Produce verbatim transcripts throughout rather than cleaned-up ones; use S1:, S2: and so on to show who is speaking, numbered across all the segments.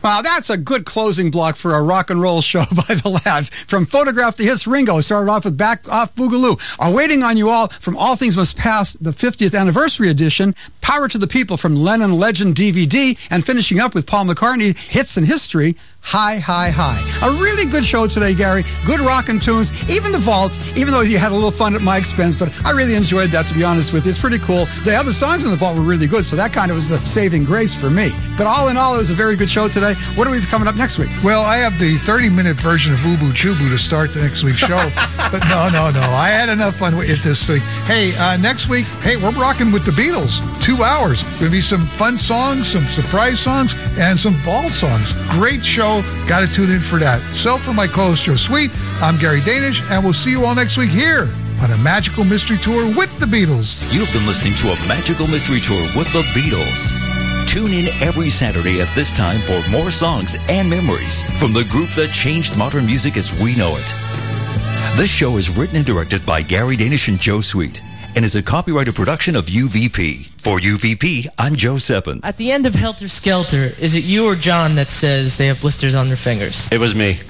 S1: Wow, that's a good closing block for a rock and roll show by the lads. From Photograph to Hits, Ringo started off with Back Off Boogaloo. Are waiting on you all from All Things Must Pass, the fiftieth anniversary edition. Power to the People from Lennon Legend D V D. And finishing up with Paul McCartney, Hits and History. Hi, hi, hi. A really good show today, Gary. Good rockin' tunes. Even the vault, even though you had a little fun at my expense, but I really enjoyed that, to be honest with you. It's pretty cool. The other songs in the vault were really good, so that kind of was the saving grace for me. But all in all, it was a very good show today. What are we coming up next week?
S2: Well, I have the thirty-minute version of Ubu Chubu to start the next week's show. But no, no, no. I had enough fun with this thing. Hey, uh, next week, hey, we're rocking with the Beatles. Two hours. Going to be some fun songs, some surprise songs, and some vault songs. Great show. Got to tune in for that. So for my co-host, Joe Sweet, I'm Gary Danish, and we'll see you all next week here on a Magical Mystery Tour with the Beatles.
S3: You've been listening to a Magical Mystery Tour with the Beatles. Tune in every Saturday at this time for more songs and memories from the group that changed modern music as we know it. This show is written and directed by Gary Danish and Joe Sweet and is a copyrighted production of U V P. For U V P, I'm Joe Seppen.
S4: At the end of Helter Skelter, is it you or John that says they have blisters on their fingers?
S5: It was me.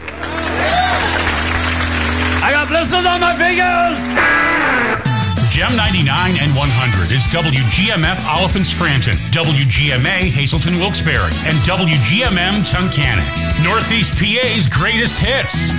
S6: I got blisters on my fingers! Gem ninety-nine and one hundred is W G M F Oliphant Scranton, W G M A Hazleton Wilkes-Barre, and W G M M Tunkhannock. Northeast P A's greatest hits.